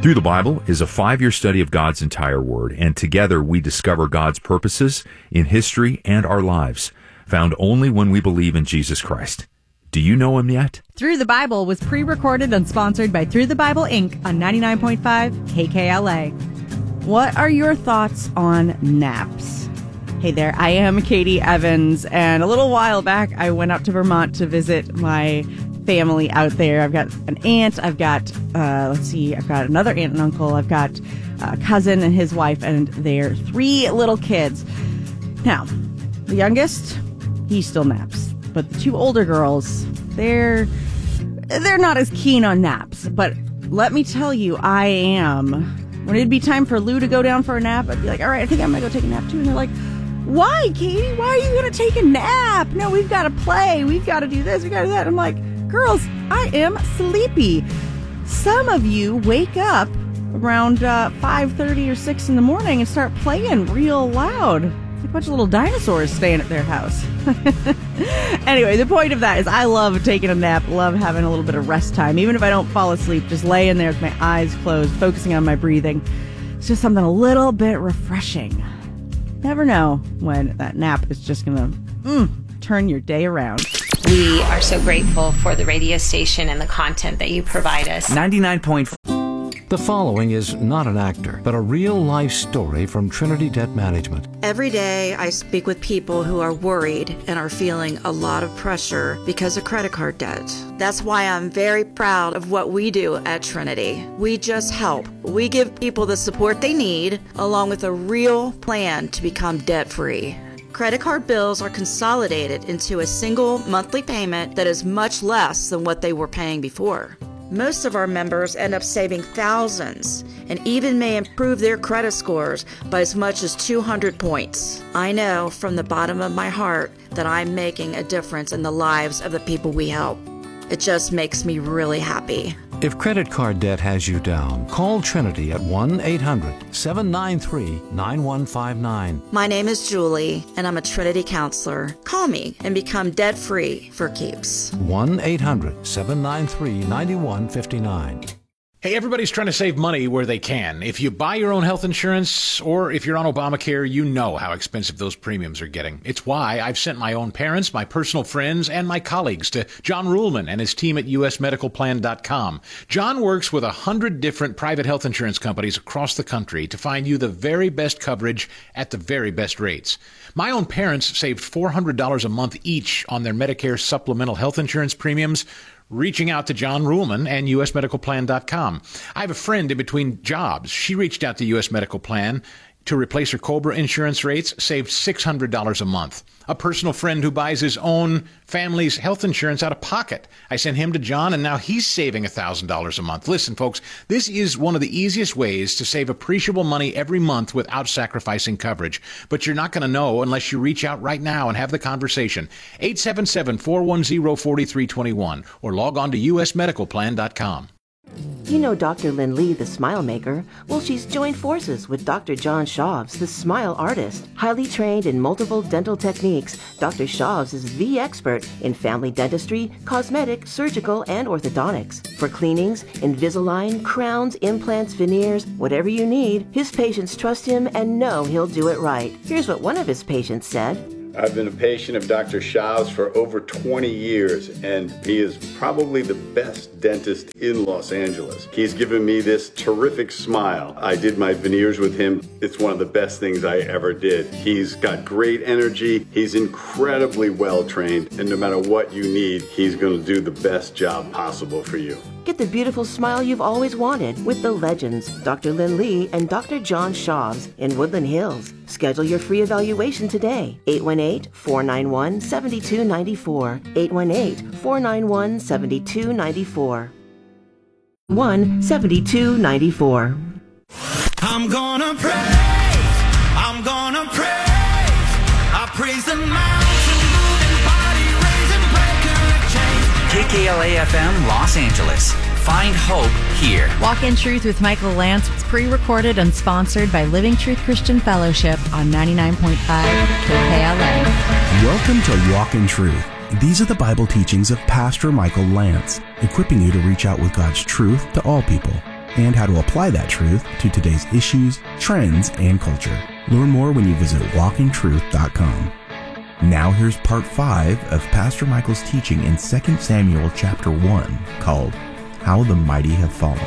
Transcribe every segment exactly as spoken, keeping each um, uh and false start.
Through the Bible is a five-year study of God's entire Word, and together we discover God's purposes in history and our lives, found only when we believe in Jesus Christ. Do you know Him yet? Through the Bible was pre-recorded and sponsored by Through the Bible, Incorporated on ninety-nine point five K K L A. What are your thoughts on naps? Hey there, I am Katie Evans, and a little while back I went out to Vermont to visit my family out there. I've got an aunt, I've got, uh, let's see, I've got another aunt and uncle, I've got a cousin and his wife and their three little kids. Now, the youngest, he still naps, but the two older girls, they're, they're not as keen on naps, but let me tell you, I am. When it'd be time for Lou to go down for a nap, I'd be like, all right, I think I'm gonna go take a nap too, and they're like, why, Katie? Why are you gonna take a nap? No, we've got to play, we've got to do this, we've got to do that. I'm like, girls, I am sleepy. Some of you wake up around uh, five thirty or six in the morning and start playing real loud. It's like a bunch of little dinosaurs staying at their house. Anyway, the point of that is I love taking a nap, love having a little bit of rest time. Even if I don't fall asleep, just laying there with my eyes closed, focusing on my breathing. It's just something a little bit refreshing. Never know when that nap is just going to mm, turn your day around. We are so grateful for the radio station and the content that you provide us. ninety-nine point four. The following is not an actor, but a real-life story from Trinity Debt Management. Every day I speak with people who are worried and are feeling a lot of pressure because of credit card debt. That's why I'm very proud of what we do at Trinity. We just help. We give people the support they need, along with a real plan to become debt-free. Credit card bills are consolidated into a single monthly payment that is much less than what they were paying before. Most of our members end up saving thousands and even may improve their credit scores by as much as two hundred points. I know from the bottom of my heart that I'm making a difference in the lives of the people we help. It just makes me really happy. If credit card debt has you down, call Trinity at one eight hundred seven nine three nine one five nine. My name is Julie, and I'm a Trinity counselor. Call me and become debt-free for keeps. one eight hundred seven nine three nine one five nine. Hey, everybody's trying to save money where they can. If you buy your own health insurance or if you're on Obamacare, you know how expensive those premiums are getting. It's why I've sent my own parents, my personal friends, and my colleagues to John Ruhlman and his team at U S medical plan dot com. John works with a hundred different private health insurance companies across the country to find you the very best coverage at the very best rates. My own parents saved four hundred dollars a month each on their Medicare supplemental health insurance premiums, reaching out to John Ruhlman and U S medical plan dot com. I have a friend in between jobs. She reached out to U S Medical Plan to replace her COBRA insurance rates, saved six hundred dollars a month. A personal friend who buys his own family's health insurance out of pocket. I sent him to John, and now he's saving one thousand dollars a month. Listen, folks, this is one of the easiest ways to save appreciable money every month without sacrificing coverage. But you're not going to know unless you reach out right now and have the conversation. eight seven seven, four one zero, four three two one or log on to U S medical plan dot com. You know Doctor Lynn Lee, the Smile Maker? Well, she's joined forces with Doctor John Shavs, the Smile Artist. Highly trained in multiple dental techniques, Doctor Shavs is the expert in family dentistry, cosmetic, surgical, and orthodontics. For cleanings, Invisalign, crowns, implants, veneers, whatever you need, his patients trust him and know he'll do it right. Here's what one of his patients said. I've been a patient of Doctor Shavs for over twenty years, and he is probably the best dentist in Los Angeles. He's given me this terrific smile. I did my veneers with him. It's one of the best things I ever did. He's got great energy. He's incredibly well trained, and no matter what you need, he's going to do the best job possible for you. Get the beautiful smile you've always wanted with the legends, Doctor Lynn Lee and Doctor John Shavs in Woodland Hills. Schedule your free evaluation today. eight one eight, four nine one, seven two nine four. eight one eight, four nine one, seven two nine four. one seven two nine four. I'm gonna praise, I'm gonna praise, I praise the mountain moving, body raising, breaker of chains. K K L A F M Los Angeles. Find hope here. Walk in Truth with Michael Lance was pre-recorded and sponsored by Living Truth Christian Fellowship on ninety-nine point five K K L A. Welcome to Walk in Truth. These are the Bible teachings of Pastor Michael Lance, equipping you to reach out with God's truth to all people. and how to apply that truth to today's issues, trends, and culture. Learn more when you visit walk in truth dot com. Now here's part five of Pastor Michael's teaching in Second Samuel chapter one, called How the Mighty Have Fallen.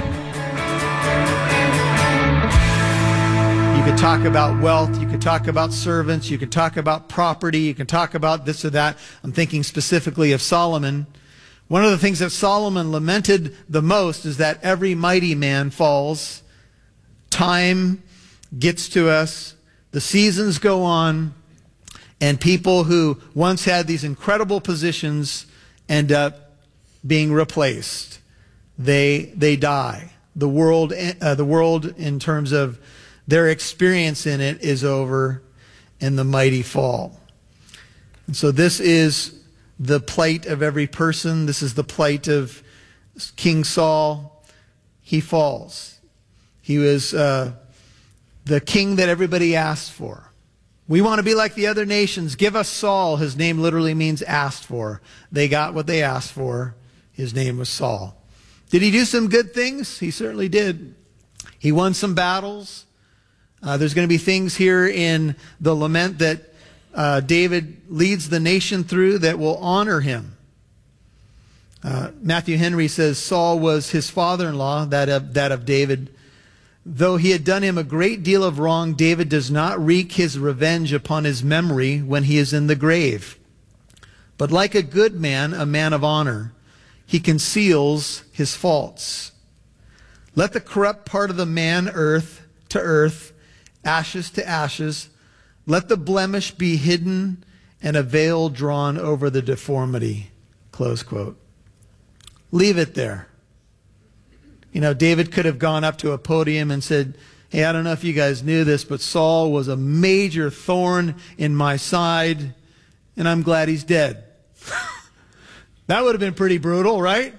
You could talk about wealth, you could talk about servants, you could talk about property, you can talk about this or that. I'm thinking specifically of Solomon. One of the things that Solomon lamented the most is that every mighty man falls. Time gets to us, the seasons go on, and people who once had these incredible positions end up being replaced. They they die. The world, uh, the world in terms of their experience in it is over, and the mighty fall. And so this is the plight of every person. This is the plight of King Saul. He falls. He was uh, the king that everybody asked for. We want to be like the other nations. Give us Saul. His name literally means asked for. They got what they asked for. His name was Saul. Did he do some good things? He certainly did. He won some battles. Uh, there's going to be things here in the lament that uh, David leads the nation through that will honor him. Uh, Matthew Henry says Saul was his father-in-law, that of, that of David. Though he had done him a great deal of wrong, David does not wreak his revenge upon his memory when he is in the grave. But like a good man, a man of honor, he conceals his faults. Let the corrupt part of the man earth to earth, ashes to ashes. Let the blemish be hidden and a veil drawn over the deformity. Close quote. Leave it there. You know, David could have gone up to a podium and said, hey, I don't know if you guys knew this, but Saul was a major thorn in my side, and I'm glad he's dead. That would have been pretty brutal, right?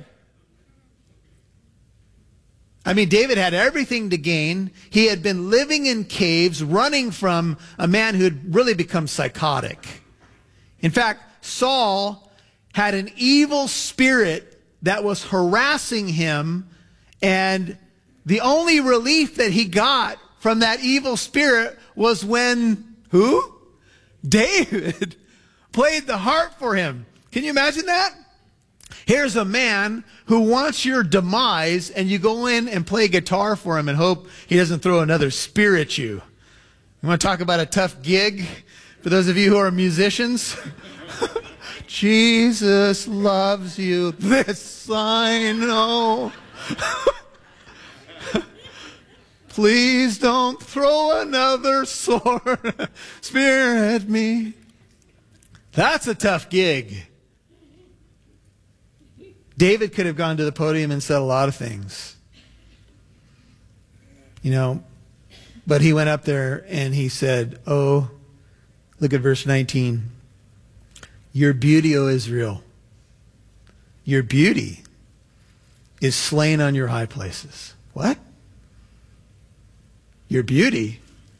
I mean, David had everything to gain. He had been living in caves, running from a man who had really become psychotic. In fact, Saul had an evil spirit that was harassing him, and the only relief that he got from that evil spirit was when, who? David played the harp for him. Can you imagine that? Here's a man who wants your demise, and you go in and play guitar for him and hope he doesn't throw another spear at you. You want to talk about a tough gig for those of you who are musicians? Jesus loves you, this I know. Please don't throw another sword spear at me. That's a tough gig. David could have gone to the podium and said a lot of things. You know, but he went up there and he said, oh, look at verse nineteen. Your beauty, O Israel, your beauty is slain on your high places. What? Your beauty?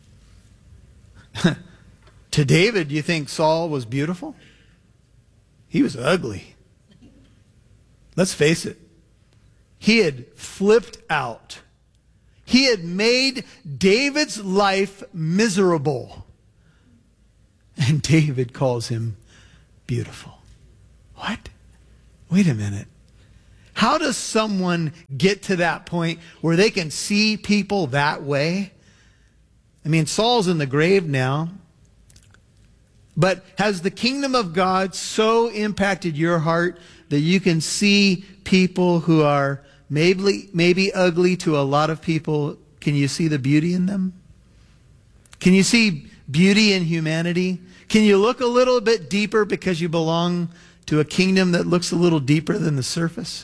To David, do you think Saul was beautiful? He was ugly. Let's face it. He had flipped out. He had made David's life miserable. And David calls him beautiful. What? Wait a minute. How does someone get to that point where they can see people that way? I mean, Saul's in the grave now. But has the kingdom of God so impacted your heart that you can see people who are maybe, maybe ugly to a lot of people? Can you see the beauty in them? Can you see beauty in humanity? Can you look a little bit deeper because you belong to a kingdom that looks a little deeper than the surface?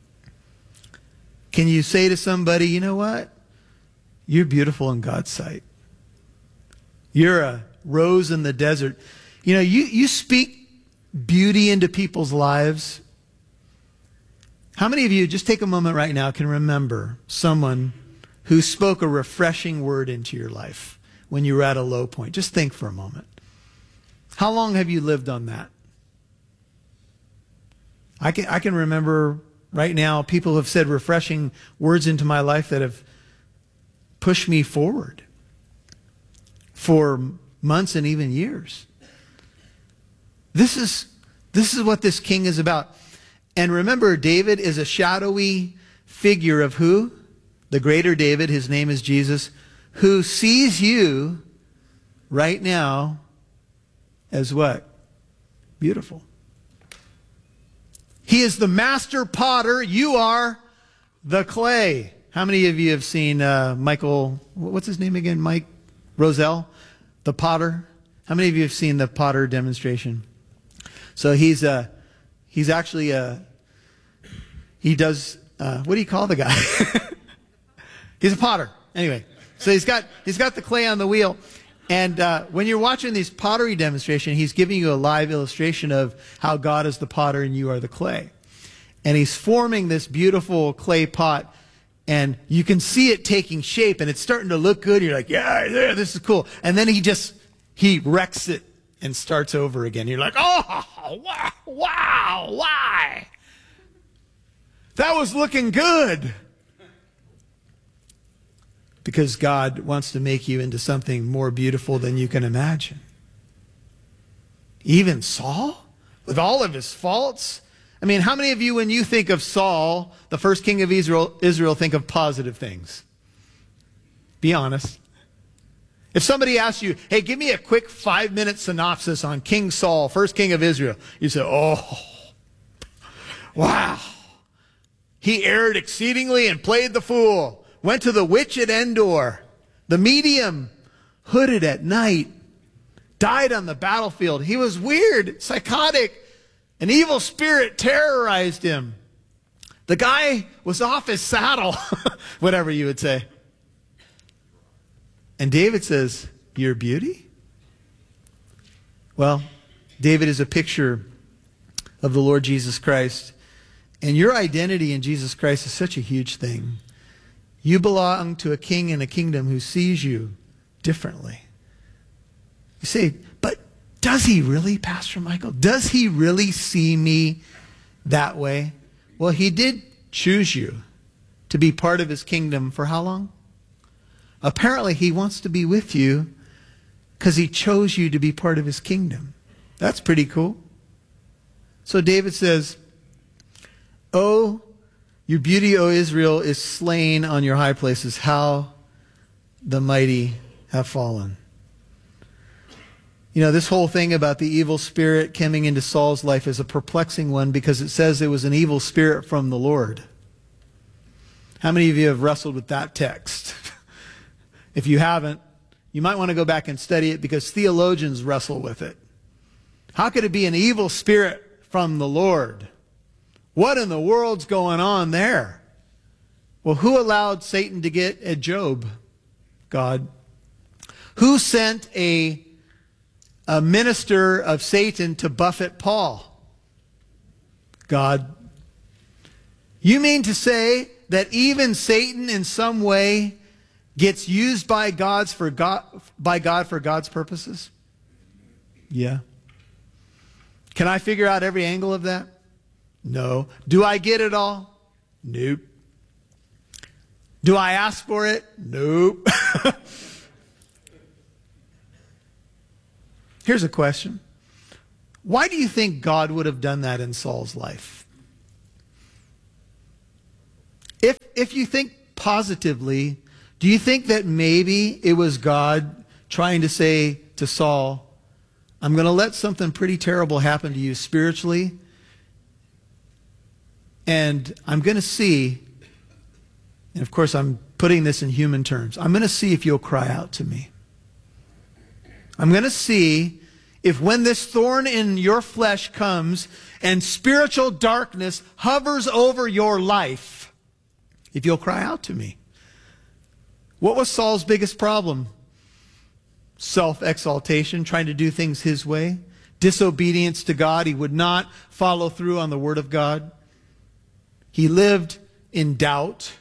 Can you say to somebody, you know what? You're beautiful in God's sight. You're a rose in the desert. You know, you, you speak beauty into people's lives. How many of you, just take a moment right now, can remember someone who spoke a refreshing word into your life when you were at a low point? Just think for a moment. How long have you lived on that? I can, I can remember right now, people have said refreshing words into my life that have pushed me forward for months and even years. This is, this is what this king is about. And remember, David is a shadowy figure of who? The greater David, his name is Jesus, who sees you right now as what? Beautiful. He is the master potter. You are the clay. How many of you have seen uh, Michael, what's his name again? Mike Roselle, the potter? How many of you have seen the potter demonstration? So he's uh, he's actually, a, he does, uh, what do you call the guy? He's a potter. Anyway, so he's got, he's got the clay on the wheel. And uh, when you're watching these pottery demonstration, he's giving you a live illustration of how God is the potter and you are the clay. And he's forming this beautiful clay pot, and you can see it taking shape, and it's starting to look good. You're like, yeah, yeah, this is cool. And then he just, he wrecks it and starts over again. You're like, oh, wow, wow, why? That was looking good. Because God wants to make you into something more beautiful than you can imagine. Even Saul, with all of his faults. I mean, how many of you, when you think of Saul, the first king of Israel, Israel, think of positive things? Be honest. If somebody asks you, hey, give me a quick five-minute synopsis on King Saul, first king of Israel, you say, oh, wow. He erred exceedingly and played the fool. Went to the witch at Endor, the medium, hooded at night, died on the battlefield. He was weird, psychotic. An evil spirit terrorized him. The guy was off his saddle, whatever you would say. And David says, your beauty? Well, David is a picture of the Lord Jesus Christ. And your identity in Jesus Christ is such a huge thing. You belong to a king and a kingdom who sees you differently. You say, but does he really, Pastor Michael? Does he really see me that way? Well, he did choose you to be part of his kingdom for how long? Apparently, he wants to be with you because he chose you to be part of his kingdom. That's pretty cool. So David says, oh, your beauty, O Israel, is slain on your high places. How the mighty have fallen. You know, this whole thing about the evil spirit coming into Saul's life is a perplexing one because it says it was an evil spirit from the Lord. How many of you have wrestled with that text? If you haven't, you might want to go back and study it because theologians wrestle with it. How could it be an evil spirit from the Lord? What in the world's going on there? Well, who allowed Satan to get at Job? God. Who sent a, a minister of Satan to buffet Paul? God. You mean to say that even Satan in some way gets used by God's for God, by God for God's purposes? Yeah. Can I figure out every angle of that? No. Do I get it all? Nope. Do I ask for it? Nope. Here's a question. Why do you think God would have done that in Saul's life? If, if you think positively, do you think that maybe it was God trying to say to Saul, I'm going to let something pretty terrible happen to you spiritually, and I'm going to see, and of course I'm putting this in human terms, I'm going to see if you'll cry out to me. I'm going to see if when this thorn in your flesh comes and spiritual darkness hovers over your life, if you'll cry out to me. What was Saul's biggest problem? Self-exaltation, trying to do things his way. Disobedience to God. He would not follow through on the word of God. He lived in doubt.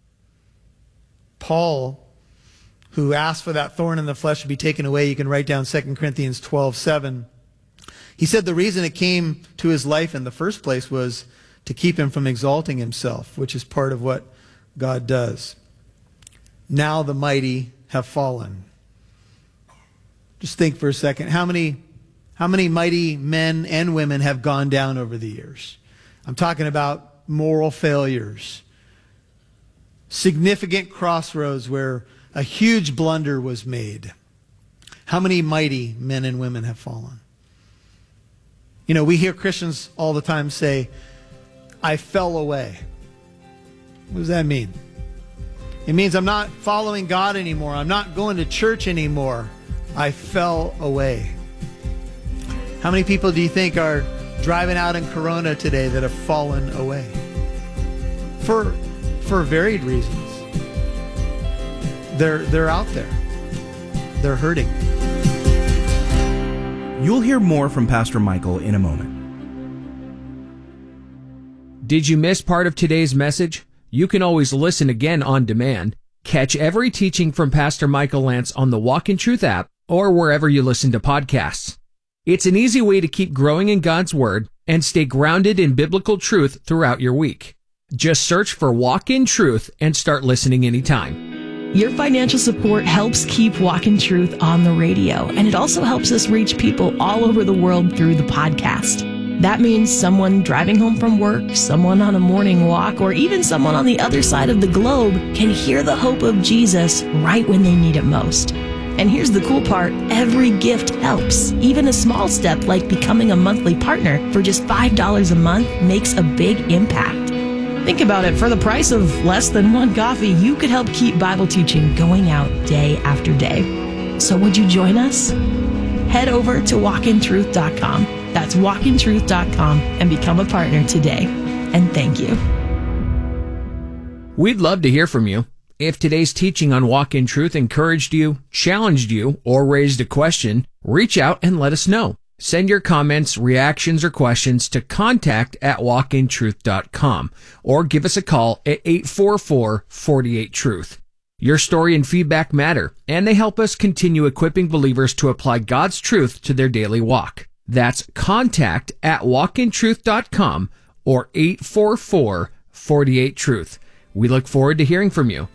Paul, who asked for that thorn in the flesh to be taken away, you can write down Second Corinthians twelve seven. He said the reason it came to his life in the first place was to keep him from exalting himself, which is part of what God does. Now the mighty have fallen. Just think for a second. How many, how many mighty men and women have gone down over the years? I'm talking about moral failures. Significant crossroads where a huge blunder was made. How many mighty men and women have fallen? You know, we hear Christians all the time say, I fell away. What does that mean? It means I'm not following God anymore. I'm not going to church anymore. I fell away. How many people do you think are driving out in Corona today that have fallen away? For, for varied reasons. They're, they're out there. They're hurting. You'll hear more from Pastor Michael in a moment. Did you miss part of today's message? You can always listen again on demand. Catch every teaching from Pastor Michael Lance on the Walk in Truth app or wherever you listen to podcasts. It's an easy way to keep growing in God's Word and stay grounded in biblical truth throughout your week. Just search for Walk in Truth and start listening anytime. Your financial support helps keep Walk in Truth on the radio, and it also helps us reach people all over the world through the podcast. That means someone driving home from work, someone on a morning walk, or even someone on the other side of the globe can hear the hope of Jesus right when they need it most. And here's the cool part, every gift helps. Even a small step like becoming a monthly partner for just five dollars a month makes a big impact. Think about it, for the price of less than one coffee, you could help keep Bible teaching going out day after day. So would you join us? Head over to walk in truth dot com. That's walk in truth dot com and become a partner today. And thank you. We'd love to hear from you. If today's teaching on Walk in Truth encouraged you, challenged you, or raised a question, reach out and let us know. Send your comments, reactions, or questions to contact at walk in truth dot com or give us a call at eight four four, four eight, truth. Your story and feedback matter, and they help us continue equipping believers to apply God's truth to their daily walk. That's contact at walk in truth dot com or eight four four, four eight, truth. We look forward to hearing from you.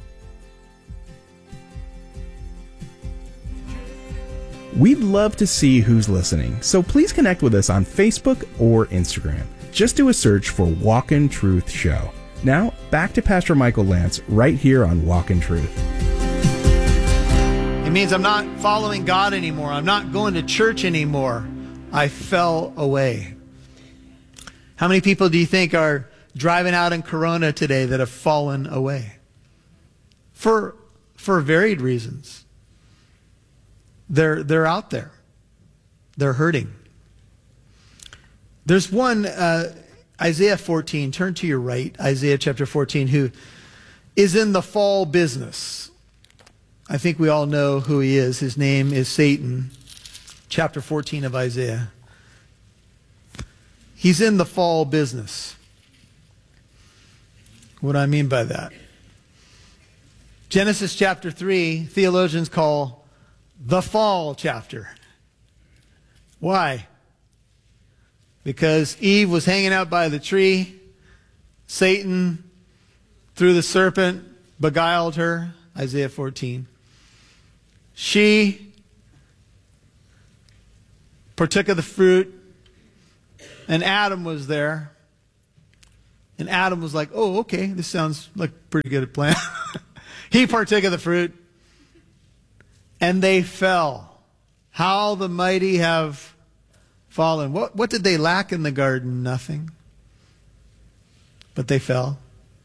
We'd love to see who's listening, so please connect with us on Facebook or Instagram. Just do a search for Walk in Truth Show. Now, back to Pastor Michael Lance right here on Walk in Truth. It means I'm not following God anymore. I'm not going to church anymore. I fell away. How many people do you think are driving out in Corona today that have fallen away? For, for varied reasons. They're, they're out there. They're hurting. There's one, uh, Isaiah fourteen, turn to your right, Isaiah chapter fourteen, who is in the fall business. I think we all know who he is. His name is Satan. Chapter fourteen of Isaiah. He's in the fall business. What do I mean by that? Genesis chapter three, theologians call the fall chapter. Why? Because Eve was hanging out by the tree. Satan, through the serpent, beguiled her. Isaiah fourteen. She partook of the fruit, and Adam was there. And Adam was like, oh, okay, this sounds like a pretty good plan. He partook of the fruit, and they fell. How the mighty have fallen. What, what did they lack in the garden? Nothing. But they fell.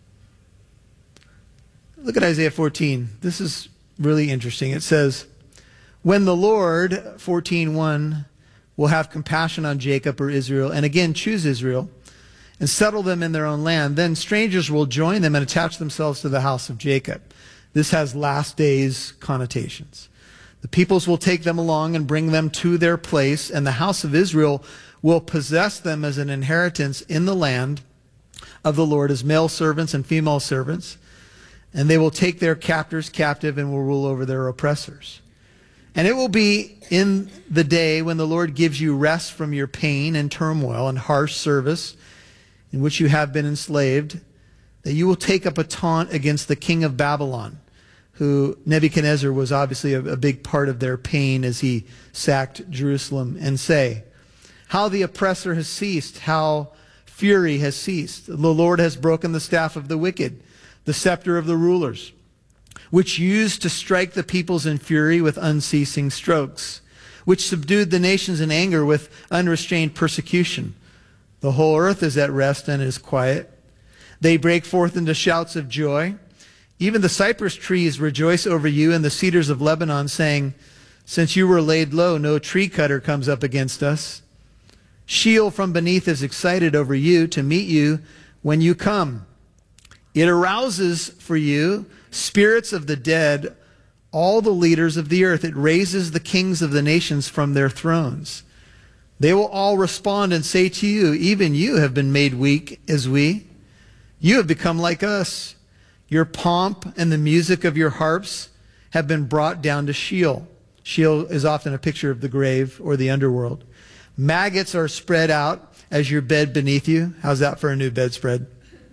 Look at Isaiah fourteen. This is really interesting. It says, when the Lord, fourteen one, will have compassion on Jacob or Israel, and again choose Israel, and settle them in their own land, then strangers will join them and attach themselves to the house of Jacob. This has last days connotations. The peoples will take them along and bring them to their place, and the house of Israel will possess them as an inheritance in the land of the Lord as male servants and female servants, and they will take their captors captive and will rule over their oppressors. And it will be in the day when the Lord gives you rest from your pain and turmoil and harsh service, in which you have been enslaved, that you will take up a taunt against the king of Babylon, who Nebuchadnezzar was obviously a, a big part of their pain as he sacked Jerusalem, and say, how the oppressor has ceased, how fury has ceased. The Lord has broken the staff of the wicked, the scepter of the rulers, which used to strike the peoples in fury with unceasing strokes, which subdued the nations in anger with unrestrained persecution. The whole earth is at rest and is quiet. They break forth into shouts of joy. Even the cypress trees rejoice over you, and the cedars of Lebanon, saying, since you were laid low, no tree cutter comes up against us. Sheol from beneath is excited over you to meet you when you come. It arouses for you spirits of the dead, all the leaders of the earth. It raises the kings of the nations from their thrones. They will all respond and say to you, even you have been made weak as we. You have become like us. Your pomp and the music of your harps have been brought down to Sheol. Sheol is often a picture of the grave or the underworld. Maggots are spread out as your bed beneath you. How's that for a new bedspread?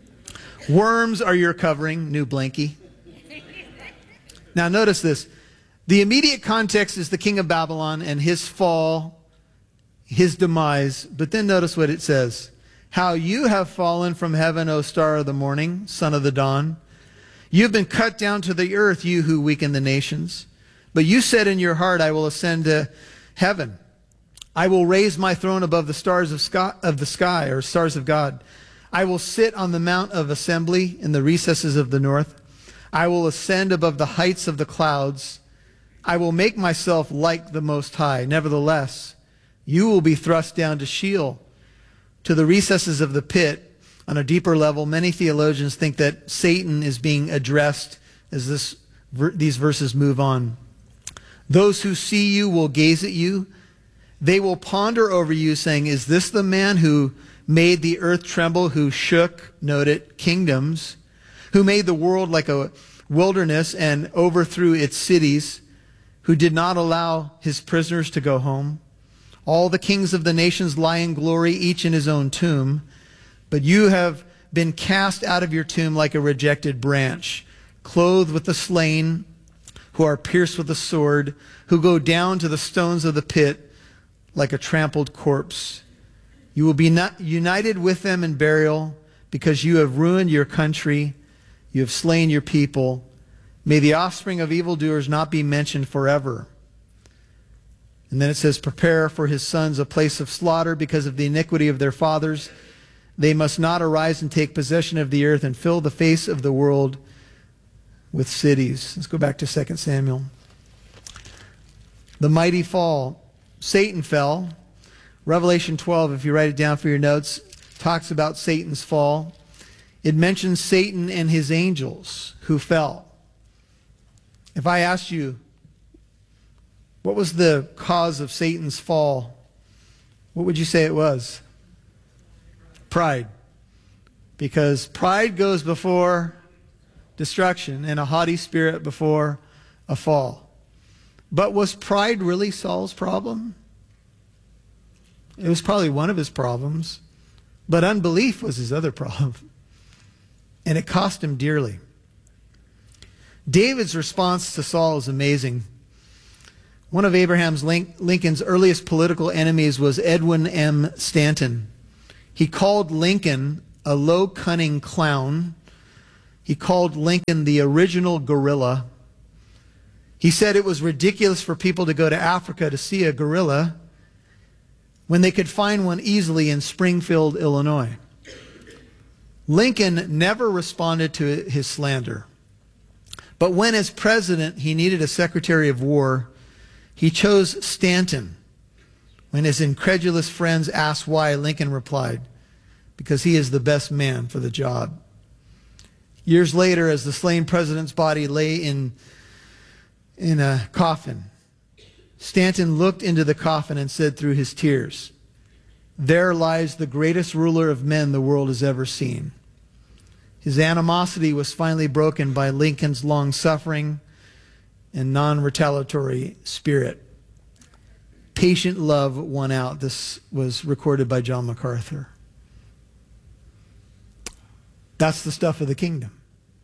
Worms are your covering, new blankie. Now notice this. The immediate context is the king of Babylon and his fall, his demise. But then notice what it says. How you have fallen from heaven, O star of the morning, son of the dawn. You have been cut down to the earth, you who weaken the nations. But you said in your heart, I will ascend to heaven. I will raise my throne above the stars of, sky, of the sky, or stars of God. I will sit on the mount of assembly in the recesses of the north. I will ascend above the heights of the clouds. I will make myself like the Most High. Nevertheless, you will be thrust down to Sheol, to the recesses of the pit. On a deeper level, many theologians think that Satan is being addressed as this, these verses move on. Those who see you will gaze at you. They will ponder over you, saying, is this the man who made the earth tremble, who shook, note it, kingdoms, who made the world like a wilderness and overthrew its cities, who did not allow his prisoners to go home? All the kings of the nations lie in glory, each in his own tomb. But you have been cast out of your tomb like a rejected branch, clothed with the slain, who are pierced with a sword, who go down to the stones of the pit like a trampled corpse. You will be not united with them in burial, because you have ruined your country. You have slain your people. May the offspring of evildoers not be mentioned forever. And then it says, prepare for his sons a place of slaughter because of the iniquity of their fathers. They must not arise and take possession of the earth and fill the face of the world with cities. Let's go back to Second Samuel. The mighty fall. Satan fell. Revelation twelve, if you write it down for your notes, talks about Satan's fall. It mentions Satan and his angels who fell. If I asked you, what was the cause of Satan's fall? What would you say it was? Pride. Because pride goes before destruction and a haughty spirit before a fall. But was pride really Saul's problem? It was probably one of his problems. But unbelief was his other problem. And it cost him dearly. David's response to Saul is amazing. One of Abraham Lincoln's earliest political enemies was Edwin M. Stanton. He called Lincoln a low, cunning clown. He called Lincoln the original gorilla. He said it was ridiculous for people to go to Africa to see a gorilla when they could find one easily in Springfield, Illinois. Lincoln never responded to his slander. But when, as president, he needed a secretary of war, he chose Stanton. When his incredulous friends asked why, Lincoln replied, because he is the best man for the job. Years later, as the slain president's body lay in, in a coffin, Stanton looked into the coffin and said through his tears, there lies the greatest ruler of men the world has ever seen. His animosity was finally broken by Lincoln's long-suffering and non-retaliatory spirit. Patient love won out. This was recorded by John MacArthur. That's the stuff of the kingdom.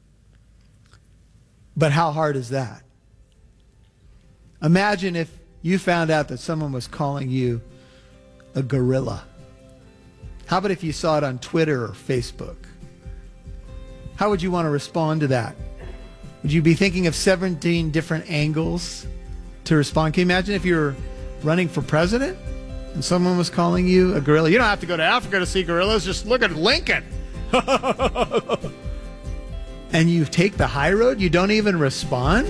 But how hard is that? Imagine if you found out that someone was calling you a gorilla. How about if you saw it on Twitter or Facebook? How would you want to respond to that? Would you be thinking of seventeen different angles to respond? Can you imagine if you were running for president and someone was calling you a gorilla? You don't have to go to Africa to see gorillas. Just look at Lincoln. And you take the high road? You don't even respond?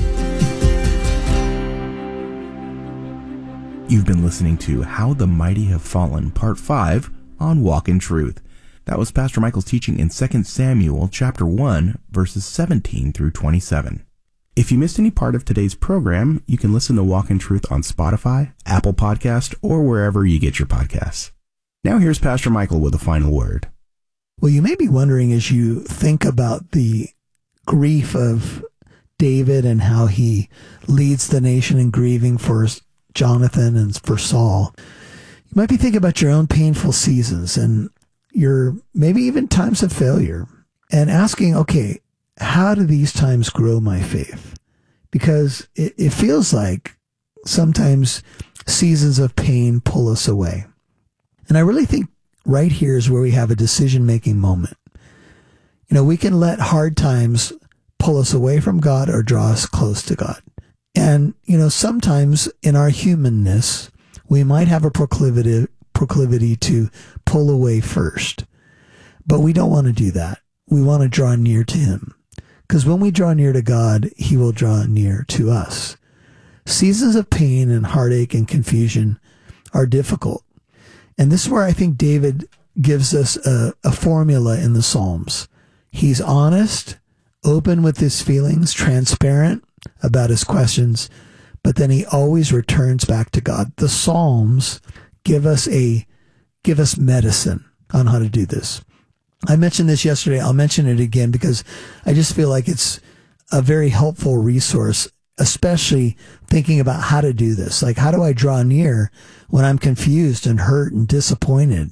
You've been listening to How the Mighty Have Fallen, Part five on Walk in Truth. That was Pastor Michael's teaching in Second Samuel chapter one, verses seventeen through twenty-seven. If you missed any part of today's program, you can listen to Walk in Truth on Spotify, Apple Podcast, or wherever you get your podcasts. Now here's Pastor Michael with a final word. Well, you may be wondering as you think about the grief of David and how he leads the nation in grieving for Jonathan and for Saul. You might be thinking about your own painful seasons and your maybe even times of failure and asking, okay, how do these times grow my faith? Because it, it feels like sometimes seasons of pain pull us away. And I really think right here is where we have a decision-making moment. You know, we can let hard times pull us away from God or draw us close to God. And, you know, sometimes in our humanness, we might have a proclivity, proclivity to pull away first. But we don't want to do that. We want to draw near to Him. Because when we draw near to God, He will draw near to us. Seasons of pain and heartache and confusion are difficult. And this is where I think David gives us a, a formula in the Psalms. He's honest, open with his feelings, transparent about his questions, but then he always returns back to God. The Psalms give us a give us medicine on how to do this. I mentioned this yesterday. I'll mention it again because I just feel like it's a very helpful resource, especially thinking about how to do this. Like, how do I draw near when I'm confused and hurt and disappointed?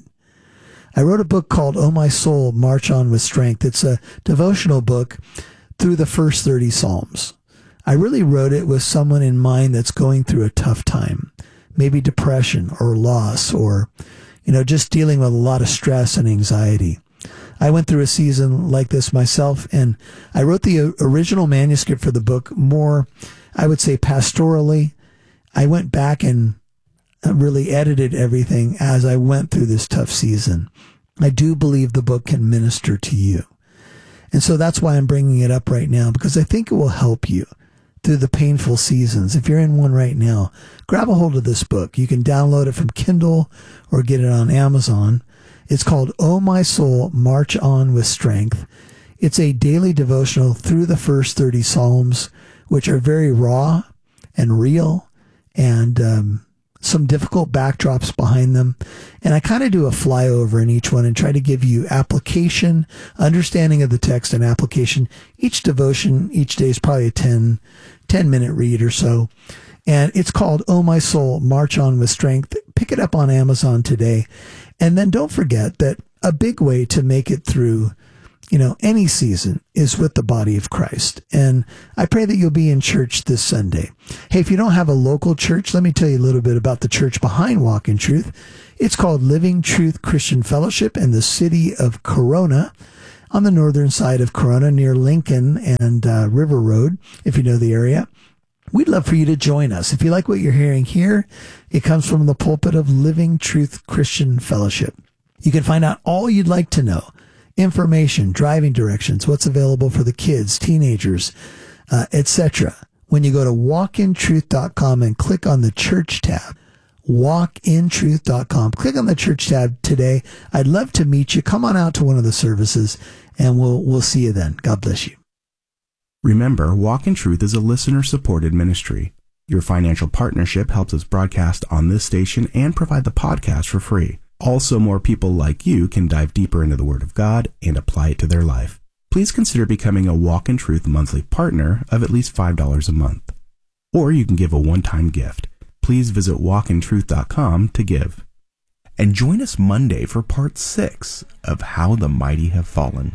I wrote a book called Oh My Soul, March On With Strength. It's a devotional book through the first thirty Psalms. I really wrote it with someone in mind that's going through a tough time, maybe depression or loss or, you know, just dealing with a lot of stress and anxiety. I went through a season like this myself, and I wrote the original manuscript for the book more, I would say, pastorally. I went back and really edited everything as I went through this tough season. I do believe the book can minister to you. And so that's why I'm bringing it up right now, because I think it will help you through the painful seasons. If you're in one right now, grab a hold of this book. You can download it from Kindle or get it on Amazon. It's called Oh My Soul, March On With Strength. It's a daily devotional through the first thirty Psalms, which are very raw and real and um, some difficult backdrops behind them. And I kind of do a flyover in each one and try to give you application, understanding of the text and application. Each devotion, each day is probably a ten, ten minute read or so. And it's called Oh My Soul, March On With Strength. Pick it up on Amazon today. And then don't forget that a big way to make it through, you know, any season is with the body of Christ. And I pray that you'll be in church this Sunday. Hey, if you don't have a local church, let me tell you a little bit about the church behind Walk in Truth. It's called Living Truth Christian Fellowship in the city of Corona, on the northern side of Corona near Lincoln and uh, River Road, if you know the area. We'd love for you to join us. If you like what you're hearing here, it comes from the pulpit of Living Truth Christian Fellowship. You can find out all you'd like to know. Information, driving directions, what's available for the kids, teenagers, uh, et cetera. When you go to walk in truth dot com and click on the church tab, walk in truth dot com. Click on the church tab today. I'd love to meet you. Come on out to one of the services, and we'll we'll see you then. God bless you. Remember, Walk in Truth is a listener-supported ministry. Your financial partnership helps us broadcast on this station and provide the podcast for free. Also, more people like you can dive deeper into the Word of God and apply it to their life. Please consider becoming a Walk in Truth monthly partner of at least five dollars a month. Or you can give a one-time gift. Please visit walk in truth dot com to give. And join us Monday for part six of How the Mighty Have Fallen.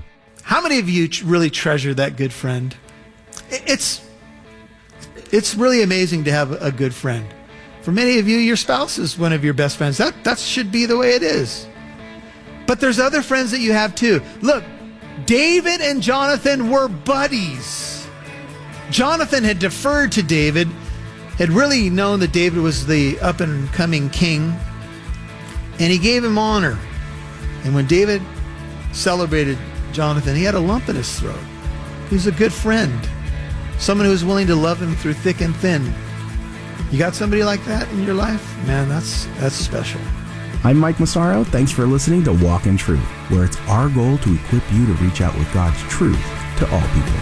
How many of you really treasure that good friend? It's it's really amazing to have a good friend. For many of you, your spouse is one of your best friends. That that should be the way it is. But there's other friends that you have too. Look, David and Jonathan were buddies. Jonathan had deferred to David, had really known that David was the up-and-coming king, and he gave him honor. And when David celebrated Jonathan, he had a lump in his throat. He was a good friend, someone who was willing to love him through thick and thin. You got somebody like that in your life? Man, that's that's special. I'm Mike Massaro. Thanks for listening to Walk in Truth, where it's our goal to equip you to reach out with God's truth to all people.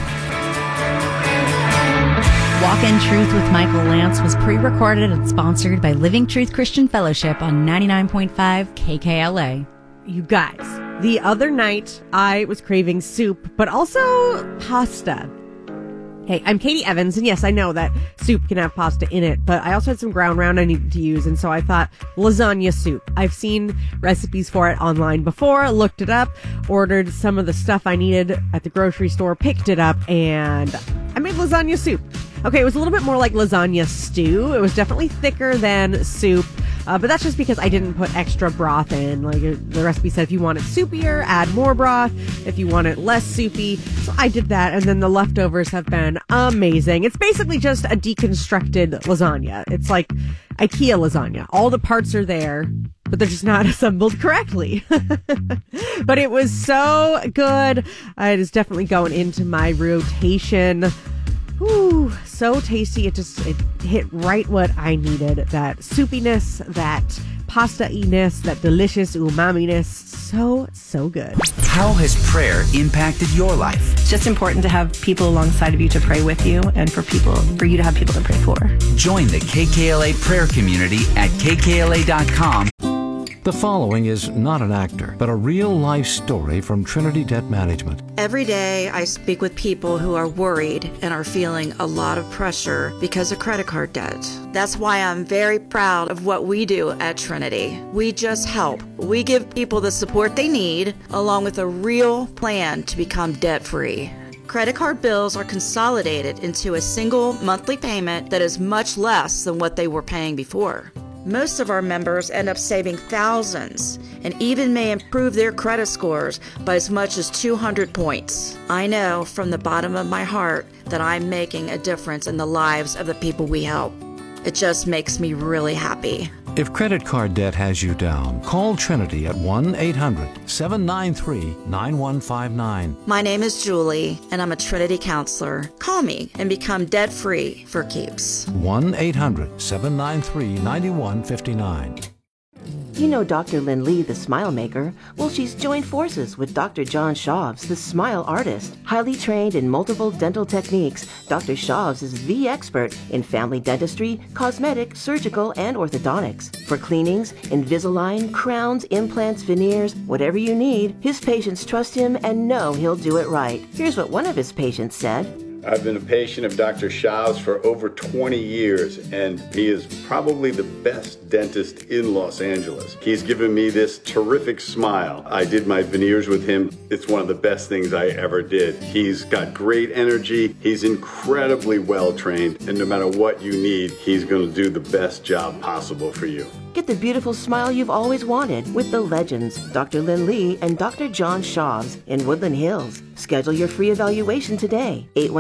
Walk in Truth with Michael Lance was pre-recorded and sponsored by Living Truth Christian Fellowship on ninety-nine point five K K L A. You guys, the other night I was craving soup, but also pasta. Hey, I'm Katie Evans, and yes, I know that soup can have pasta in it, but I also had some ground round I needed to use, and so I thought lasagna soup. I've seen recipes for it online before, looked it up, ordered some of the stuff I needed at the grocery store, picked it up, and I made lasagna soup. Okay, it was a little bit more like lasagna stew. It was definitely thicker than soup, uh, but that's just because I didn't put extra broth in. Like uh, the recipe said, if you want it soupier, add more broth. If you want it less soupy, so I did that, and then the leftovers have been amazing. It's basically just a deconstructed lasagna. It's like IKEA lasagna. All the parts are there, but they're just not assembled correctly. But it was so good. Uh, it is definitely going into my rotation. Ooh, so tasty. It just it hit right what I needed. That soupiness, that pasta-iness, that delicious umami-ness. So, so good. How has prayer impacted your life? It's just important to have people alongside of you to pray with you and for people, for you to have people to pray for. Join the K K L A prayer community at K K L A dot com. The following is not an actor, but a real-life story from Trinity Debt Management. Every day I speak with people who are worried and are feeling a lot of pressure because of credit card debt. That's why I'm very proud of what we do at Trinity. We just help. We give people the support they need, along with a real plan to become debt-free. Credit card bills are consolidated into a single monthly payment that is much less than what they were paying before. Most of our members end up saving thousands and even may improve their credit scores by as much as two hundred points. I know from the bottom of my heart that I'm making a difference in the lives of the people we help. It just makes me really happy. If credit card debt has you down, call Trinity at one eight hundred seven nine three nine one five nine. My name is Julie, and I'm a Trinity counselor. Call me and become debt-free for keeps. one eight hundred seven nine three nine one five nine. You know Doctor Lynn Lee, the Smile Maker? Well, she's joined forces with Doctor John Schaubs, the Smile Artist. Highly trained in multiple dental techniques, Doctor Schaubs is the expert in family dentistry, cosmetic, surgical, and orthodontics. For cleanings, Invisalign, crowns, implants, veneers, whatever you need, his patients trust him and know he'll do it right. Here's what one of his patients said. I've been a patient of Doctor Schaubs for over twenty years, and he is probably the best dentist in Los Angeles. He's given me this terrific smile. I did my veneers with him. It's one of the best things I ever did. He's got great energy. He's incredibly well trained, and no matter what you need, he's going to do the best job possible for you. Get the beautiful smile you've always wanted with the legends, Doctor Lynn Lee and Doctor John Schaubs in Woodland Hills. Schedule your free evaluation today. eight one